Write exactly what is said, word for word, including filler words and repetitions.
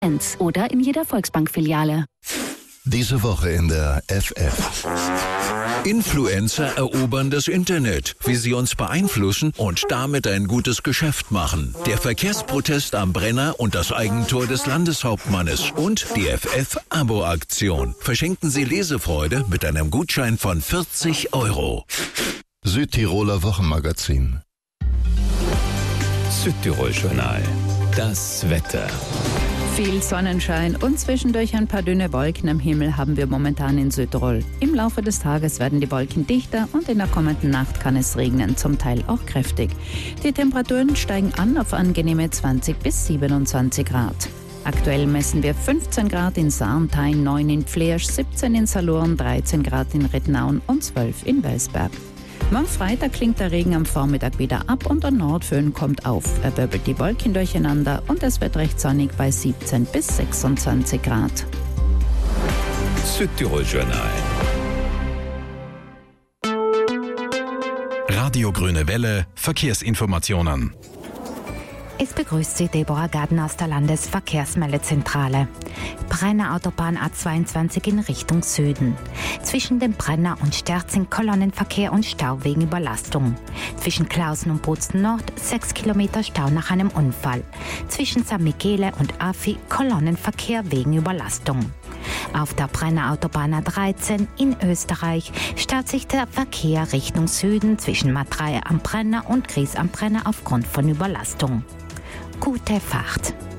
oder in jeder Volksbank-Filiale. Diese Woche in der F F. Influencer erobern das Internet, wie sie uns beeinflussen und damit ein gutes Geschäft machen. Der Verkehrsprotest am Brenner und das Eigentor des Landeshauptmannes und die F F-Abo-Aktion. Verschenken Sie Lesefreude mit einem Gutschein von vierzig Euro. Südtiroler Wochenmagazin. Südtirol-Journal. Das Wetter. Viel Sonnenschein und zwischendurch ein paar dünne Wolken am Himmel haben wir momentan in Südtirol. Im Laufe des Tages werden die Wolken dichter und in der kommenden Nacht kann es regnen, zum Teil auch kräftig. Die Temperaturen steigen an auf angenehme zwanzig bis siebenundzwanzig Grad. Aktuell messen wir fünfzehn Grad in Sarnthein, neun in Fleersch, siebzehn in Saloren, dreizehn Grad in Rednaun und zwölf in Welsberg. Am Freitag klingt der Regen am Vormittag wieder ab und der Nordföhn kommt auf. Er wirbelt die Wolken durcheinander und es wird recht sonnig bei siebzehn bis sechsundzwanzig Grad. Südtirol-Journal. Radio Grüne Welle, Verkehrsinformationen. Es begrüßt Sie Deborah Garden aus der Landesverkehrsmeldezentrale. Brenner Autobahn A zweiundzwanzig in Richtung Süden. Zwischen dem Brenner und Sterzing Kolonnenverkehr und Stau wegen Überlastung. Zwischen Klausen und Bozen Nord sechs Kilometer Stau nach einem Unfall. Zwischen San Michele und Afi Kolonnenverkehr wegen Überlastung. Auf der Brenner Autobahn A dreizehn in Österreich staut sich der Verkehr Richtung Süden zwischen Matrei am Brenner und Gries am Brenner aufgrund von Überlastung. Gute Fahrt!